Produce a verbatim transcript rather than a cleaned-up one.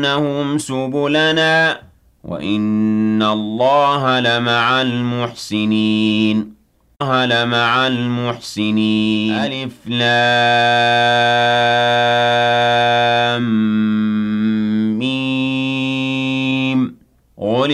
لَهُمْ سُبُلَنَا وَإِنَّ اللَّهَ لَمَعَ الْمُحْسِنِينَ اللَّهَ لَمَعَ الْمُحْسِنِينَ أَلِف لام